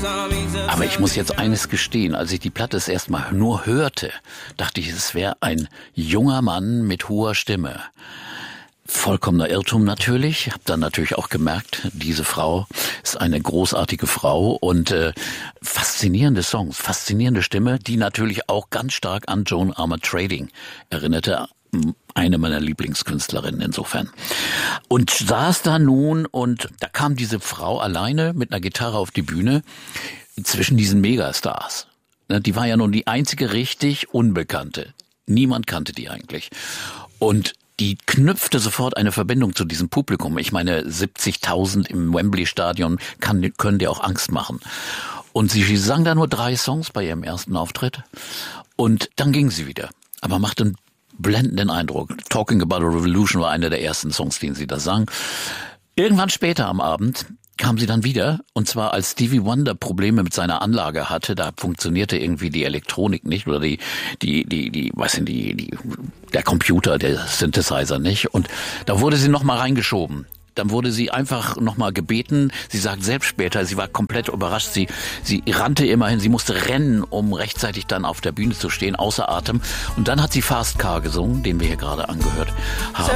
Aber ich muss jetzt eines gestehen, als ich die Platte das erste Mal nur hörte, dachte ich, es wäre ein junger Mann mit hoher Stimme. Vollkommener Irrtum natürlich. Hab dann natürlich auch gemerkt, diese Frau ist eine großartige Frau und faszinierende Songs, faszinierende Stimme, die natürlich auch ganz stark an Joan Armatrading erinnerte. Eine meiner Lieblingskünstlerinnen insofern. Und saß da nun und da kam diese Frau alleine mit einer Gitarre auf die Bühne zwischen diesen Megastars. Die war ja nun die einzige richtig Unbekannte. Niemand kannte die eigentlich. Und die knüpfte sofort eine Verbindung zu diesem Publikum. Ich meine, 70.000 im Wembley-Stadion können dir auch Angst machen. Und sie sang da nur 3 Songs bei ihrem ersten Auftritt. Und dann ging sie wieder. Aber machte einen blendenden Eindruck. Talking About a Revolution war einer der ersten Songs, den sie da sang. Irgendwann später am Abend kam sie dann wieder, und zwar als Stevie Wonder Probleme mit seiner Anlage hatte, da funktionierte irgendwie die Elektronik nicht oder der Computer, der Synthesizer nicht, und da wurde sie nochmal reingeschoben. Dann wurde sie einfach nochmal gebeten. Sie sagt selbst später, sie war komplett überrascht. Sie rannte immerhin, sie musste rennen, um rechtzeitig dann auf der Bühne zu stehen, außer Atem. Und dann hat sie Fast Car gesungen, den wir hier gerade angehört haben.